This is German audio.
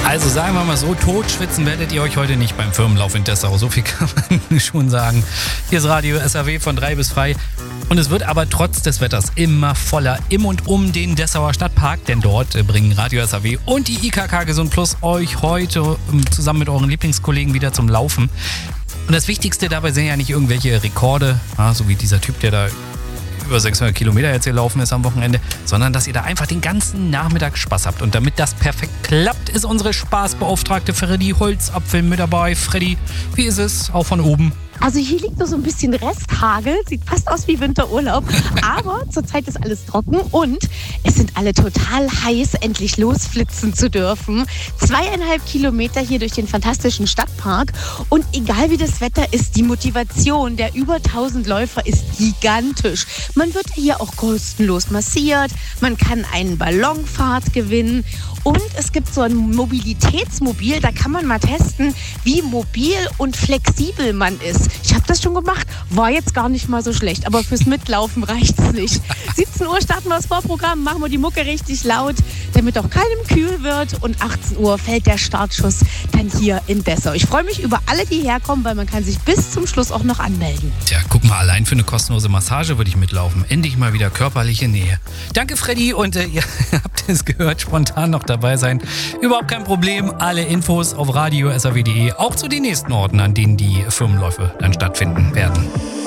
Also sagen wir mal so, totschwitzen werdet ihr euch heute nicht beim Firmenlauf in Dessau. So viel kann man schon sagen. Hier ist Radio SAW von 3 bis frei. Und es wird aber trotz des Wetters immer voller im und um den Dessauer Stadtpark. Denn dort bringen Radio SAW und die IKK Gesund Plus euch heute zusammen mit euren Lieblingskollegen wieder zum Laufen. Und das Wichtigste dabei sind ja nicht irgendwelche Rekorde, so wie dieser Typ, der da über 600 Kilometer jetzt hier laufen ist am Wochenende, sondern dass ihr da einfach den ganzen Nachmittag Spaß habt. Und damit das perfekt klappt, ist unsere Spaßbeauftragte Freddy Holzapfel mit dabei. Freddy, wie ist es? Auch von oben? Also hier liegt noch so ein bisschen Resthagel, sieht fast aus wie Winterurlaub, aber zurzeit ist alles trocken und es sind alle total heiß, endlich losflitzen zu dürfen. 2,5 Kilometer hier durch den fantastischen Stadtpark und egal wie das Wetter ist, die Motivation der über 1000 Läufer ist gigantisch. Man wird hier auch kostenlos massiert, man kann einen Ballonfahrt gewinnen und es gibt so ein Mobilitätsmobil, da kann man mal testen, wie mobil und flexibel man ist. Ich habe das schon gemacht, war jetzt gar nicht mal so schlecht, aber fürs Mitlaufen reicht es nicht. 17 Uhr starten wir das Vorprogramm, machen wir die Mucke richtig laut, damit auch keinem kühl wird und 18 Uhr fällt der Startschuss dann hier in Dessau. Ich freue mich über alle, die herkommen, weil man kann sich bis zum Schluss auch noch anmelden. Tja, guck mal, allein für eine kostenlose Massage würde ich mitlaufen. Endlich mal wieder körperliche Nähe. Danke Freddy und ihr habt es gehört, spontan noch dabei sein. Überhaupt kein Problem, alle Infos auf radio-saw.de, auch zu den nächsten Orten, an denen die Firmenläufe dann stattfinden werden.